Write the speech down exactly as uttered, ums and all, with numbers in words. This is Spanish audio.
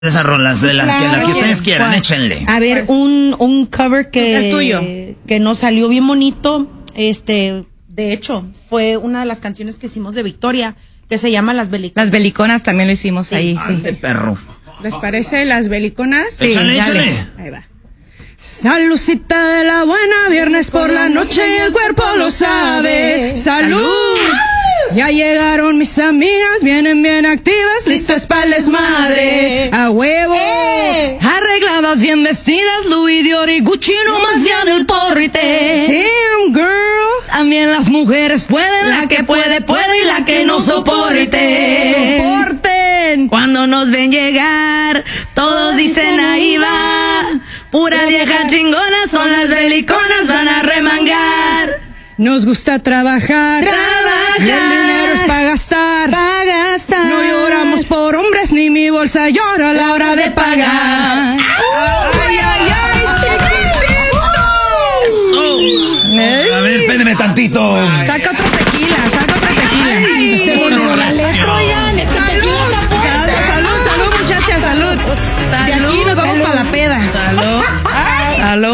esas rolas, de las claro. que, la que ustedes quieran, ¿cuál? Échenle. A ver, un, un cover que, el tuyo. que nos salió bien bonito, este, de hecho, fue una de las canciones que hicimos de Victoria, que se llama Las Beliconas. Las Beliconas también lo hicimos sí. ahí. Ay, sí. perro. ¿Les parece Las Beliconas? Sí, échale, dale. échale. Ahí va. Saludcita de la buena, viernes por la noche y el cuerpo lo sabe. ¡Salud! ¡Salud! Ya llegaron mis amigas, vienen bien activas, listas para el desmadre. ¡A huevo! ¡Eh! Arregladas, bien vestidas, Louis Dior y Gucci, no más bien el porrite. Damn, girl. También las mujeres pueden, la que puede, puede y la que no soporte. ¡Soporten! Cuando nos ven llegar, todos dicen ahí va. Pura vieja chingona, son las beliconas, van a remangar. Nos gusta trabajar, trabajar, y el dinero es para gastar, pa' gastar. No lloramos por hombres, ni mi bolsa llora a la hora de pagar. ¡Ay, ay, ay, chiquititos! Oh. A ver, espérenme tantito. Saca otro tequila, saca otro tequila. Ay, se volvió la Troyanes, salud, salud, salud, muchachas, salud. De aquí nos vamos para la peda. Salud. Salud.